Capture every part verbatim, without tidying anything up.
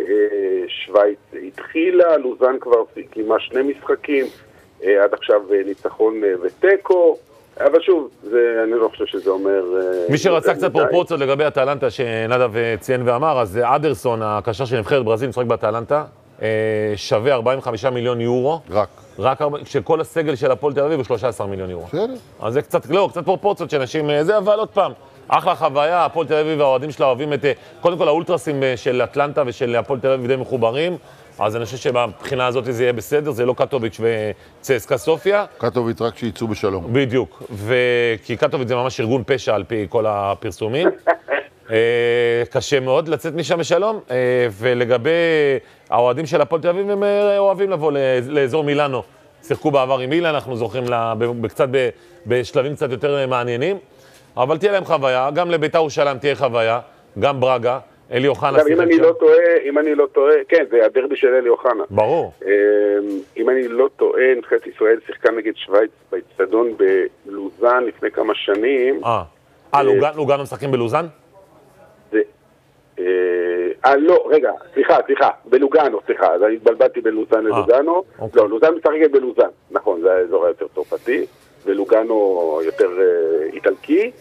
שוויץ התחילה, לוזן כבר קיימה שני משחקים, עד עכשיו ניצחון וטקו, אבל שוב, זה, אני לא חושב שזה אומר... מי שרצה קצת פרופורציות לגבי הטלנטה שנדב ציין ואמר, אז אדרסון, הקשר של נבחרת ברזיל, משחק בטלנטה, שווה ארבעים וחמישה מיליון יורו. רק. רק שכל הסגל של הפועל תל אביב הוא שלושה עשר מיליון יורו. בסדר. אז זה קצת, לא, קצת פרופורציות שאנשים, זה אבל עוד פעם, אחלה חוויה, הפועל תל אביב והאוהדים שלה אוהבים את, קודם כל האולטרסים של אטלנטה ושל הפועל תל אביב די מחוברים, אז אני חושב שבבחינה הזאת זה יהיה בסדר, זה לא קטוביץ' וצסקה סופיה. קטוביץ' רק שיצאו בשלום. בדיוק, כי קטוביץ' זה ממש ארגון פשע על פי כל הפרסומים. קשה מאוד לצאת משם בשלום, ולגבי האוהדים של הפועל תל אביב, הם אוהבים לבוא לאזור מילאנו. שיחקו בעבר עם מילה, אנחנו זוכרים קצת בשלבים קצת יותר מעניינים, אבל תהיה להם חוויה, גם לבית"ר ירושלים תהיה חוויה, גם ברגה, אלי אוחנה. אם אני לא טועה, אם אני לא טועה, כן, זה הדרבי של אלי אוחנה. ברור. אם אני לא טועה, נבחרת ישראל שיחקה נגד שוויץ באצטדיון בלוזן לפני כמה שנים. אה, אה, לוגאנו משחקים בלוזן? אה, לא, רגע, סליחה, סליחה, בלוגאנו, סליחה, אז אני התבלבלתי בין לוזן ללוגאנו. לא, לוזן משחקת בלוזן, נכון, זה האזור היותר צרפתי, ולוגאנו יותר איטלקי.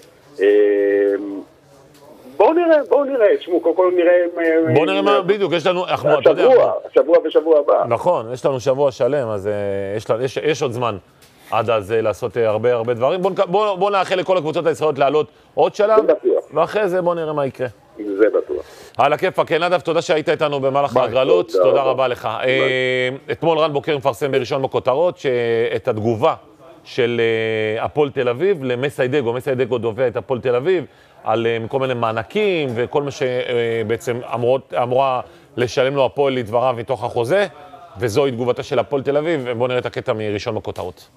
בואו נראה, בואו נראה, תשמעו, קודם כל נראה... בואו נראה מה, בדיוק, יש לנו... שבוע, שבוע ושבוע הבא. נכון, יש לנו שבוע שלם, אז יש עוד זמן עד אז לעשות הרבה הרבה דברים. בואו נאחל לכל הקבוצות הישראליות לעלות עוד שלב, ואחרי זה בואו נראה מה יקרה. זה בטוח. על הכיפאק, נדב, תודה שהיית איתנו במהלך ההגרלות, תודה רבה לך. אתמול רן בוקר מפרסם בראשון בכותרות שאת התגובה של הפועל תל אביב למסיידגו, מסיידגו דובר את הפועל תל אביב, על כל מיני מענקים וכל מה שבעצם אמורה לשלם לו הפועל לדבריו מתוך החוזה, וזוהי תגובתה של הפועל תל אביב, ובואו נראה את הקטע מראשון בכותרות.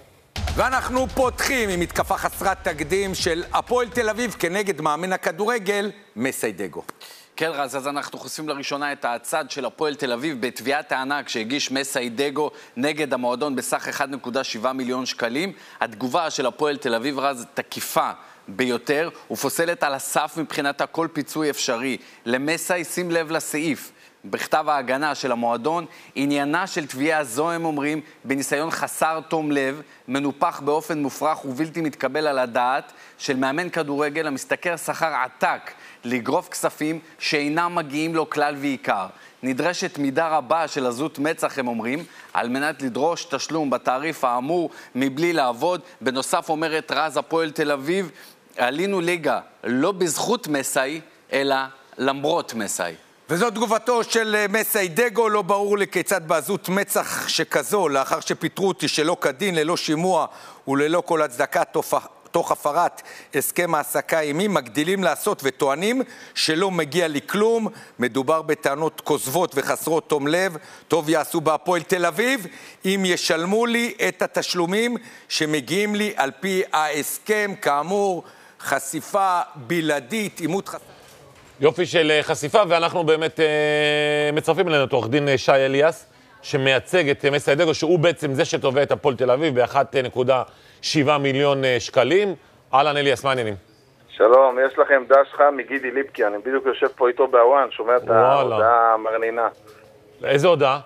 ואנחנו פותחים עם מתקפה חסרת תקדים של הפועל תל אביב כנגד מאמן הכדורגל מסיידגו. כן רז, אז אנחנו חושפים לראשונה את הצד של הפועל תל אביב בתביעת הענק שהגיש מסיידגו נגד המועדון בסך אחד נקודה שבע מיליון שקלים. התגובה של הפועל תל אביב רז תקיפה ביותר ופוסלת על הסף מבחינת כל פיצוי אפשרי. למסי, שים לב לסעיף בכתב ההגנה של המועדון, עניינה של תביעה זו, הם אומרים, בניסיון חסר תום לב, מנופח באופן מופרך ובלתי מתקבל על הדעת, של מאמן כדורגל המשתכר שכר עתק לגרוף כספים שאינם מגיעים לו כלל ועיקר. נדרשת מידה רבה של עזות מצח, הם אומרים, על מנת לדרוש תשלום בתעריף האמור מבלי לעבוד. בנוסף אומרת רז הפועל תל אביב, עלינו ליגה לא בזכות מסי, אלא למרות מסי. וזו תגובתו של מסיידגו, לא ברור לי כיצד בעזות מצח שכזו, לאחר שפיטרו אותי שלא כדין, ללא שימוע וללא כל הצדקה תוך הפרת הסכם העסקה עימי, מגדילים לעשות וטוענים שלא מגיע לי כלום. מדובר בטענות כוזבות וחסרות תום לב. טוב יעשו בהפועל תל אביב אם ישלמו לי את התשלומים שמגיעים לי על פי ההסכם. כאמור, חשיפה בלעדית, עימות חשיפה. יופי של חשיפה, ואנחנו באמת אה, מצרפים אלינו את עורך דין שי אליאס, שמייצג את מסיידגו, שהוא בעצם זה שתובע את הפועל תל אביב ב-אחד נקודה שבע מיליון שקלים. אהלן אליאס, מה העניינים? שלום, יש לכם דש חם מגידי ליפקי, אני בדיוק יושב פה איתו באוואן, שומע את ההודעה המרנינה. איזה הודעה?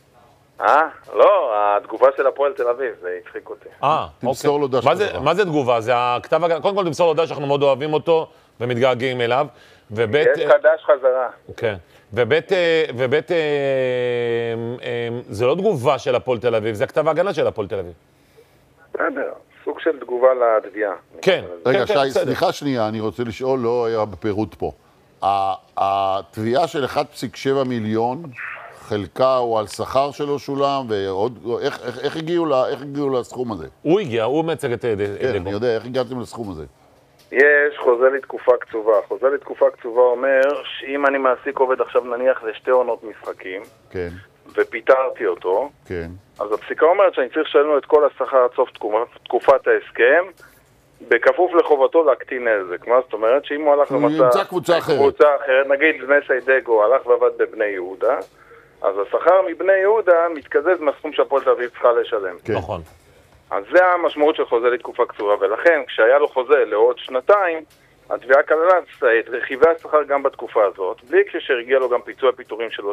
אה? לא, התגובה של הפועל תל אביב, זה הצחיק אותי. אה, תמסור לו דש. מה זה תגובה? זה הכתב, קודם כל תמסור לו דש, אנחנו מאוד אוהבים אותו ומתגעגעים אליו. יש חדש חזרה. כן. ובית, ובית, זה לא תגובה של הפועל תל אביב, זה כתב ההגנה של הפועל תל אביב. בסדר, סוג של תגובה לתביעה. כן. רגע, שי, סליחה שנייה, אני רוצה לשאול, לא היה בפירוט פה. התביעה של אחד נקודה שבע מיליון, חלקה הוא על שכר שלו שולם, ואיך הגיעו לסכום הזה? הוא הגיע, הוא מייצג את דגו. כן, אני יודע, איך הגעתם לסכום הזה? יש חוזה לתקופה קצובה. חוזה לתקופה קצובה אומר שאם אני מעסיק עובד עכשיו נניח לשתי עונות משחקים, כן. ופיטרתי אותו, כן. אז הפסיקה אומרת שאני צריך לשלם לו את כל השכר עד סוף תקופת ההסכם, בכפוף לחובתו להקטין נזק. מה זאת אומרת? שאם הוא הלך למצא קבוצה אחרת. קבוצה אחרת, נגיד מסיידגו הלך ועבד בבני יהודה, אז השכר מבני יהודה מתקזז מהסכום שהפועל תל אביב צריכה לשלם. כן. נכון. אז זה המשמעות של חוזה לתקופה קצובה, ולכן כשהיה לו חוזה לעוד שנתיים, התביעה כללה את רכיבי השכר גם בתקופה הזאת, בלי כשהרגיע לו גם פיצוי הפיטורים שלו